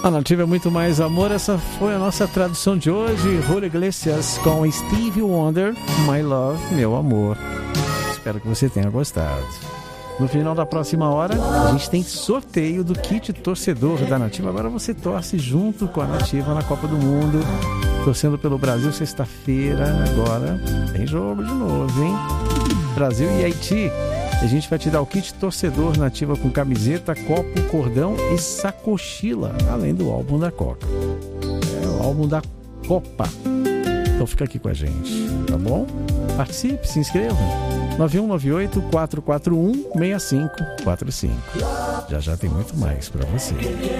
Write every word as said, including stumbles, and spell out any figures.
A Nativa é muito mais amor. Essa foi a nossa tradução de hoje. Julio Iglesias com Stevie Wonder, My Love, Meu Amor. Espero que você tenha gostado. No final da próxima hora, a gente tem sorteio do kit torcedor da Nativa. Agora você torce junto com a Nativa na Copa do Mundo, torcendo pelo Brasil. Sexta-feira, agora tem jogo de novo, hein? Brasil e Haiti. A gente vai te dar o kit torcedor Nativa com camiseta, copo, cordão e sacochila, além do álbum da Coca. É o álbum da Copa. Então fica aqui com a gente, tá bom? Participe, se inscreva. nove um nove oito, quatro quatro um, seis cinco quatro cinco. Já já tem muito mais para você.